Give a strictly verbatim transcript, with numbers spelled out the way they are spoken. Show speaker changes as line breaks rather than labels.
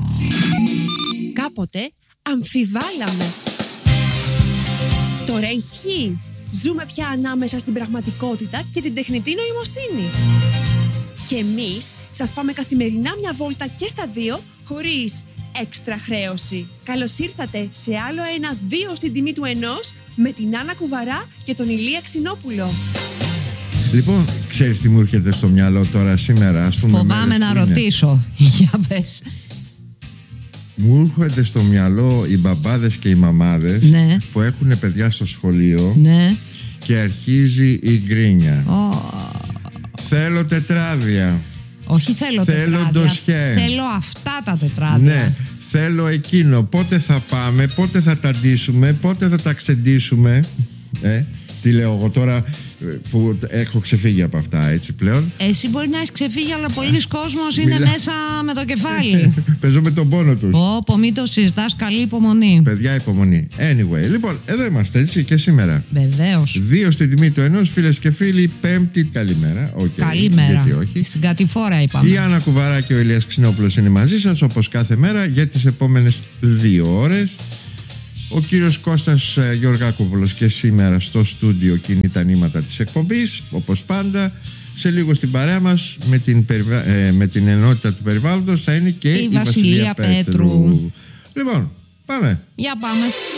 Κάποτε αμφιβάλαμε. Τώρα ισχύει. Ζούμε πια ανάμεσα στην πραγματικότητα και την τεχνητή νοημοσύνη. Και εμείς σας πάμε καθημερινά μια βόλτα και στα δύο, χωρίς έξτρα χρέωση. Καλώς ήρθατε σε άλλο ένα δύο στην τιμή του ενός, με την Άννα Κουβαρά και τον Ηλία Ξινόπουλο.
Λοιπόν, ξέρεις τι μου έρχεται στο μυαλό τώρα σήμερα, ας πούμε.
Φοβάμαι να ρωτήσω. Για πες.
Μου έρχονται στο μυαλό οι μπαμπάδες και οι μαμάδες,
ναι,
που έχουν παιδιά στο σχολείο,
ναι,
και αρχίζει η γκρίνια.
Oh.
Θέλω τετράδια.
Όχι θέλω,
θέλω
τετράδια.
Ντοσιέ.
Θέλω αυτά τα τετράδια.
Ναι, θέλω εκείνο. Πότε θα πάμε, πότε θα τα ντύσουμε, πότε θα τα ξεντήσουμε. Ε, τι λέω εγώ τώρα που έχω ξεφύγει από αυτά, έτσι πλέον.
Εσύ μπορεί να έχεις ξεφύγει, αλλά πολλοί κόσμος είναι Μιλά... μέσα με το κεφάλι.
Παίζω με τον πόνο τους.
Ω, μην το συζητάς, καλή υπομονή.
Παιδιά, υπομονή. Anyway, λοιπόν, εδώ είμαστε, έτσι, και σήμερα.
Βεβαίως.
Δύο στην τιμή του ενός, φίλες και φίλοι, Πέμπτη, καλημέρα. Okay,
καλημέρα.
Γιατί όχι.
Στην κατηφόρα είπαμε.
Η Άννα Κουβαρά και ο Ηλίας Ξινόπουλος είναι μαζί σας, όπως κάθε μέρα, για τις επόμενες δύο ώρες. Ο κύριος Κώστας Γεωργάκοπουλος και σήμερα στο στούντιο κινεί τα νήματα της εκπομπής, όπως πάντα. Σε λίγο στην παρέα μας με την, περιβα... ε, με την ενότητα του περιβάλλοντος θα είναι και η,
η
Βασιλεία,
Βασιλεία
Πέτρου.
Πέτρου.
Λοιπόν, πάμε.
Για πάμε.